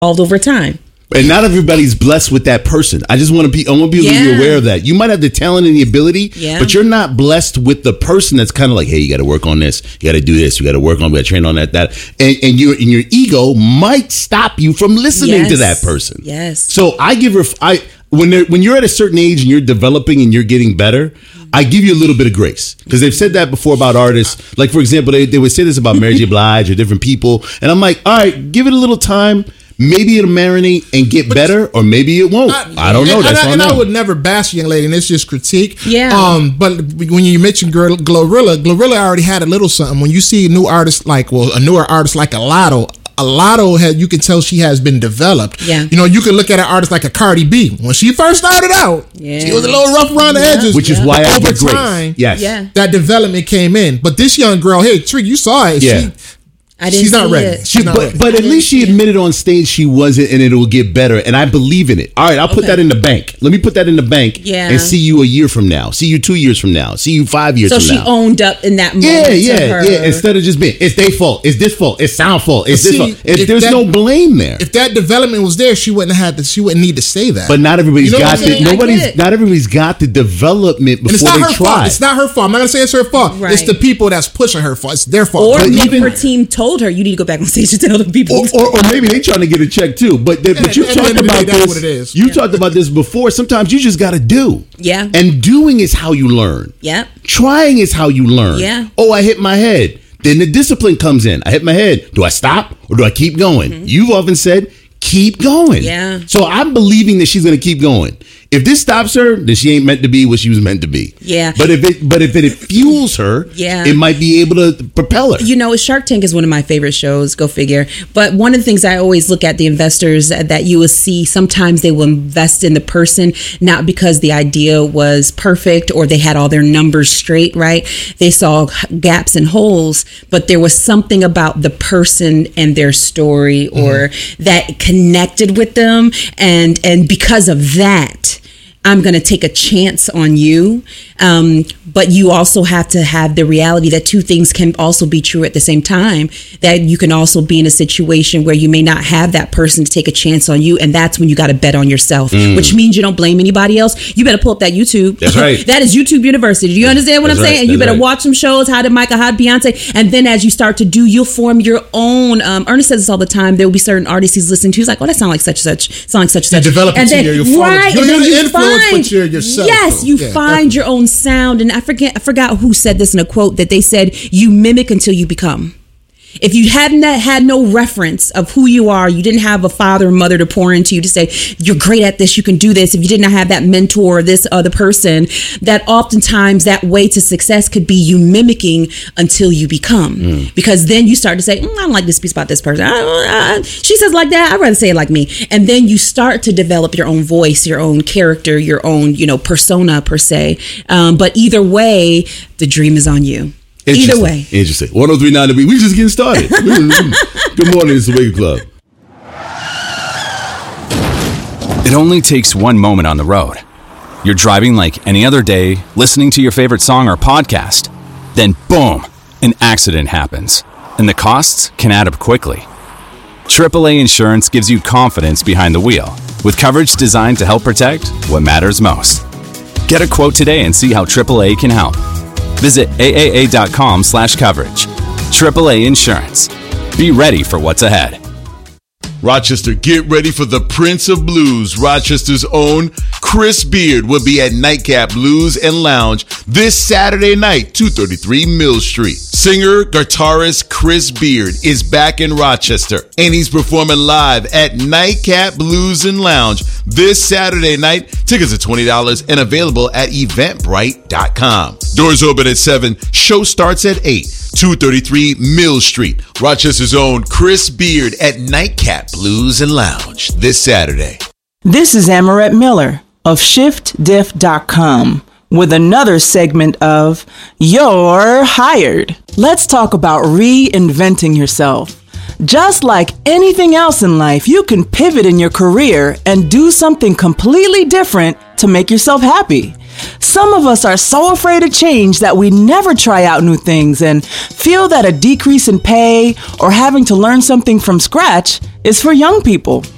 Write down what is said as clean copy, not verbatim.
over time. And not everybody's blessed with that person. I want people to be aware of that. You might have the talent and the ability, but you're not blessed with the person that's kind of like, hey, you got to work on this. You got to do this. You got to work on, we got to train on that. And your ego might stop you from listening to that person. Yes. So I give her, when you're at a certain age and you're developing and you're getting better, I give you a little bit of grace, because they've said that before about artists. Like, for example, they would say this about Mary J. Blige or different people. And I'm like, all right, give it a little time. Maybe it'll marinate and get better, or maybe it won't. I don't know. I would never bash a young lady, and it's just critique. Yeah. But when you mentioned Glorilla already had a little something. When you see a newer artist like Lotto, you can tell she has been developed. Yeah. You know, you can look at an artist like a Cardi B. When she first started out, she was a little rough around the edges. Which is why I give grace. Time, that development came in. But this young girl, hey, Trick, you saw it. Yeah. She's not ready. But at least she admitted on stage she wasn't, and it will get better. And I believe in it. All right, I'll put that in the bank. Let me put that in the bank and see you a year from now. See you 2 years from now. See you 5 years from now. So she owned up in that moment to her. Yeah. Instead of just being, it's their fault, it's this fault, it's sound fault, it's this fault. There's no blame there. If that development was there, she wouldn't need to say that. But not everybody's got not everybody's got the development before they try. It's not her fault. I'm not gonna say it's her fault. Right. It's the people that's pushing her fault. It's their fault. Or maybe her team told her, you need to go back on stage to tell the people. Or maybe they trying to get a check too. But you've talked about this. You talked about this before. Sometimes you just got to do. Yeah. And doing is how you learn. Yeah. Trying is how you learn. Yeah. Oh, I hit my head. Then the discipline comes in. I hit my head. Do I stop or do I keep going? Mm-hmm. You've often said, keep going. Yeah. So I'm believing that she's going to keep going. If this stops her, then she ain't meant to be what she was meant to be. Yeah. But if it fuels her, it might be able to propel her. You know, Shark Tank is one of my favorite shows, go figure. But one of the things I always look at the investors that you will see, sometimes they will invest in the person, not because the idea was perfect or they had all their numbers straight, right? They saw gaps and holes, but there was something about the person and their story or that connected with them. And because of that, I'm going to take a chance on you. But you also have to have the reality that two things can also be true at the same time, that you can also be in a situation where you may not have that person to take a chance on you. And that's when you got to bet on yourself, which means you don't blame anybody else. You better pull up that YouTube. That's right. That is YouTube University. Do you understand what I'm saying? And you better watch some shows. How did Micah, how did Beyonce? And then as you start to do, you'll form your own. Ernest says this all the time. There will be certain artists he's listening to. He's like, oh, that sounds like such and such. Sound like such and such. You develop and then, you're the influence, but you're yourself. Yes, you find your own sound. And I forgot who said this in a quote, that they said, you mimic until you become. If you hadn't had no reference of who you are, you didn't have a father or mother to pour into you to say, you're great at this, you can do this. If you did not have that mentor or this other person, that oftentimes that way to success could be you mimicking until you become. Because then you start to say, I don't like this piece about this person. She says like that, I'd rather say it like me. And then you start to develop your own voice, your own character, your own, persona per se. But either way, the dream is on you. Either way. Interesting. 103.9 The Beat. We just getting started. Good morning. It's the Wake Club. It only takes one moment on the road. You're driving like any other day, listening to your favorite song or podcast. Then boom, an accident happens. And the costs can add up quickly. AAA Insurance gives you confidence behind the wheel, with coverage designed to help protect what matters most. Get a quote today and see how AAA can help. Visit AAA.com/coverage. AAA Insurance. Be ready for what's ahead. Rochester, get ready for the Prince of Blues. Rochester's own Chris Beard will be at Nightcap Blues and Lounge this Saturday night, 233 Mill Street. Singer, guitarist Chris Beard is back in Rochester, and he's performing live at Nightcap Blues and Lounge this Saturday night. Tickets are $20 and available at Eventbrite.com. Doors open at 7. Show starts at 8. 233 Mill Street. Rochester's own Chris Beard at Nightcap Blues and Lounge this Saturday. This is Amaret Miller of ShiftDiff.com with another segment of You're Hired. Let's talk about reinventing yourself. Just like anything else in life, you can pivot in your career and do something completely different to make yourself happy. Some of us are so afraid of change that we never try out new things and feel that a decrease in pay or having to learn something from scratch is for young people.